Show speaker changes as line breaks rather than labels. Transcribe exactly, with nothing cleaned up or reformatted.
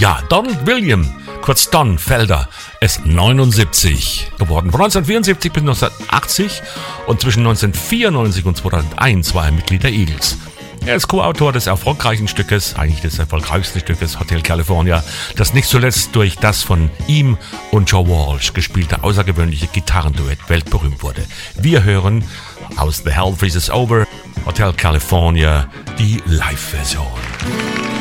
Ja, Donald William, kurz Don Felder, ist neunundsiebzig geworden. Von neunzehnhundertvierundsiebzig bis neunzehnhundertachtzig und zwischen neunzehnhundertvierundneunzig und zweitausendeins war er Mitglied der Eagles. Er ist Co-Autor des erfolgreichen Stückes, eigentlich des erfolgreichsten Stückes, Hotel California, das nicht zuletzt durch das von ihm und Joe Walsh gespielte außergewöhnliche Gitarrenduett weltberühmt wurde. Wir hören aus The Hell Freezes Over, Hotel California, die Live-Version.